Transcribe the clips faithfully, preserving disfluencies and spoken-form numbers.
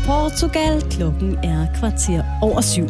Portugal. Klokken er kvarter over syv.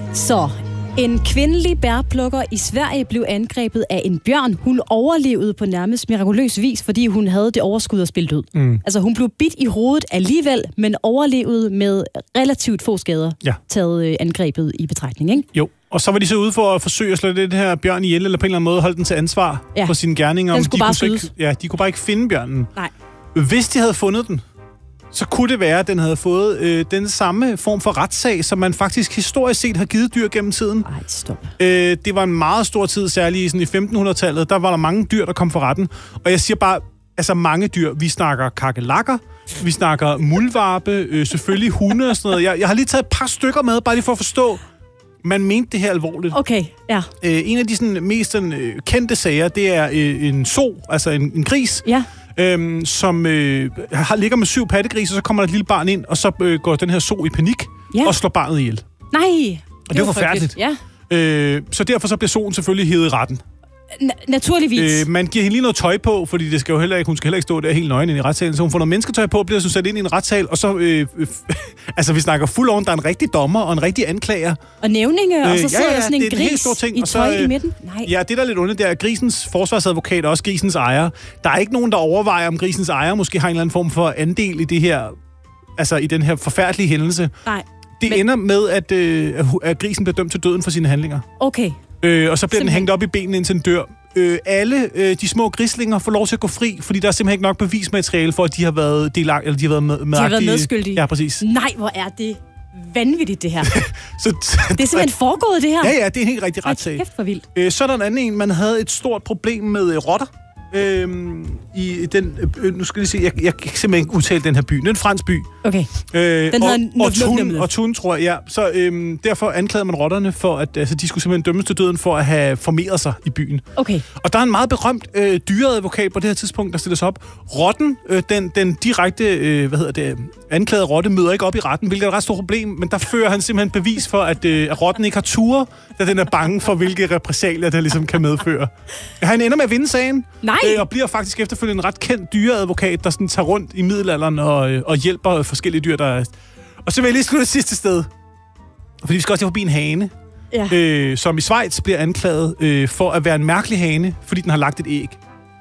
Så en kvindelig bærplukker i Sverige blev angrebet af en bjørn. Hun overlevede på nærmest mirakuløs vis, fordi hun havde det overskud at spille død. Mm. Altså hun blev bidt i hovedet alligevel, men overlevede med relativt få skader, ja. taget angrebet i betragtning, ikke? Jo. Og så var de så ude for at forsøge at slå den her bjørn ihjel, eller på en eller anden måde holde den til ansvar ja. for sine gerninger. Den skulle de bare kunne skydes. Ikke, ja, de kunne bare ikke finde bjørnen. Nej. Hvis de havde fundet den, så kunne det være, at den havde fået øh, den samme form for retssag, som man faktisk historisk set har givet dyr gennem tiden. Ej, stop. Øh, det var en meget stor tid, særligt sådan i femtenhundredetallet. Der var der mange dyr, der kom for retten. Og jeg siger bare, altså mange dyr. Vi snakker kakelakker, vi snakker muldvarpe, øh, selvfølgelig hunde og sådan noget. Jeg, jeg har lige taget et par stykker med, bare lige for at forstå, man mente det her alvorligt. Okay, ja. Øh, en af de sådan, mest sådan, øh, kendte sager, det er øh, en so, altså en, en gris. Ja. Øhm, som øh, har, ligger med syv pattegrise, og så kommer der et lille barn ind, og så øh, går den her so i panik ja. og slår barnet ihjel. Nej! Og det er forfærdeligt. Ja. Øh, så derfor så bliver soen selvfølgelig hævet i retten. Na- naturligvis. Øh, man giver hende lige noget tøj på, fordi det skal jo heller ikke, hun skal heller ikke stå der helt nøgen i retssalen, så hun får noget mennesketøj på, bliver så sat ind i en retssal, og så, øh, øh, altså vi snakker fuld on, der er en rigtig dommer og en rigtig anklager. Og nævninge, øh, og så sidder ja, ja, der sådan en gris ting. i og så, tøj øh, i midten. Nej. Ja, det der er lidt ondt, det er grisens forsvarsadvokat og også grisens ejer. Der er ikke nogen, der overvejer, om grisens ejer måske har en eller anden form for andel i det her, altså i den her forfærdelige hændelse. Nej. Det men... ender med, at, øh, at grisen bliver dømt til døden for sine handlinger. Okay. Øh, og så bliver simpelthen den hængt op i benene, indtil den dør. Øh, alle øh, de små grislinger får lov til at gå fri, fordi der er simpelthen ikke nok bevismateriale for, at de har været delagt, eller de har været med, de har været medskyldige. Ja, præcis. Nej, hvor er det vanvittigt, det her. så, det er simpelthen foregået, det her. Ja, ja, det er en helt rigtig retssag. Kæft for vildt. Øh, så er der en anden en, man havde et stort problem med øh, rotter. Øhm, i den, øh, nu skal jeg se, jeg, jeg kan simpelthen ikke udtale den her by. Det er en fransk by. Okay. Øh, den og, hedder og, Thun, og Thun, tror jeg, ja. Så øhm, derfor anklagede man rotterne for, at altså, de skulle simpelthen dømmes til døden for at have formeret sig i byen. Okay. Og der er en meget berømt øh, dyreadvokat på det her tidspunkt, der stiller sig op. Rotten, øh, den, den direkte, øh, hvad hedder det, anklagede rotte, møder ikke op i retten, hvilket er et ret stort problem, men der fører han simpelthen bevis for, at, øh, at rotten ikke har ture, da den er bange for, hvilke repressalier der ligesom kan medføre. Han ender med at vinde sagen. Nej. Øh, og bliver faktisk efterfølgende en ret kendt dyreadvokat, der sådan tager rundt i middelalderen og, og hjælper forskellige dyr, der er... Og så vil jeg lige slutte det sidste sted. Fordi vi skal også forbi en hane, ja. øh, som i Schweiz bliver anklaget øh, for at være en mærkelig hane, fordi den har lagt et æg.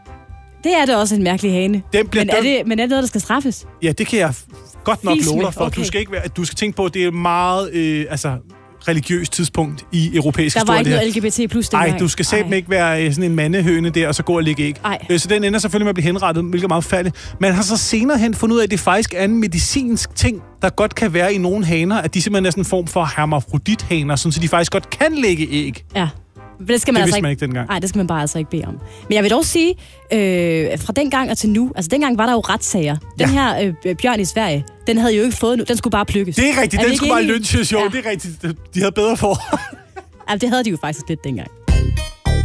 Det er da også en mærkelig hane. Den bliver men, er det, men er det noget, der skal straffes? Ja, det kan jeg godt nok love dig for. Okay. Du skal ikke være, du skal tænke på, at det er meget... Øh, altså, religiøst tidspunkt i europæisk der historie. Der var ikke noget L G B T plus dengang. Nej, du skal simpelthen ikke være sådan en mandehøne der, og så gå og ligge æg. Ej. Så den ender selvfølgelig med at blive henrettet, hvilket er meget færdigt. Man har så senere hen fundet ud af, at det faktisk er en medicinsk ting, der godt kan være i nogle haner, at de simpelthen er sådan en form for hermafrodithaner, sådan så de faktisk godt kan lægge æg. Ja. Det skal man det altså vidste man ikke, ikke dengang. Nej, det skal man bare altså ikke bede om. Men jeg vil dog sige, øh, fra dengang og til nu, altså dengang var der jo retssager. Den ja. her øh, bjørn i Sverige, den havde jo ikke fået nu, den skulle bare plukkes. Det er rigtigt, er den skulle bare lynches, jo, ja. det er rigtigt. De havde bedre for. Ja, det havde de jo faktisk lidt dengang.